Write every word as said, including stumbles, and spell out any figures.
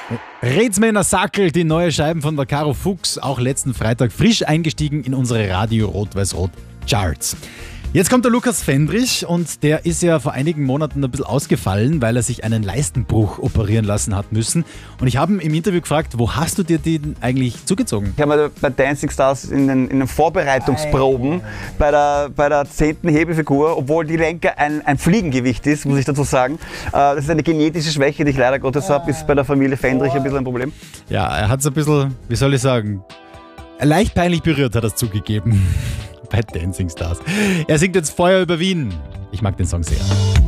Rätsmänner Sackel, die neue Scheiben von der Caro Fuchs, auch letzten Freitag frisch eingestiegen in unsere Radio Rot-Weiß-Rot Charts. Jetzt kommt der Lukas Fendrich und der ist ja vor einigen Monaten ein bisschen ausgefallen, weil er sich einen Leistenbruch operieren lassen hat müssen. Und ich habe ihn im Interview gefragt, wo hast du dir den eigentlich zugezogen? Ich habe mir bei Dancing Stars in den, in den Vorbereitungsproben bei der, bei der zehnten Hebefigur, obwohl die Lenker ein, ein Fliegengewicht ist, muss ich dazu sagen. Das ist eine genetische Schwäche, die ich leider Gottes habe, ist bei der Familie Fendrich ein bisschen ein Problem. Ja, er hat es ein bisschen, wie soll ich sagen, leicht peinlich berührt, hat er es zugegeben. Bei Dancing Stars. Er singt jetzt Feuer über Wien. Ich mag den Song sehr.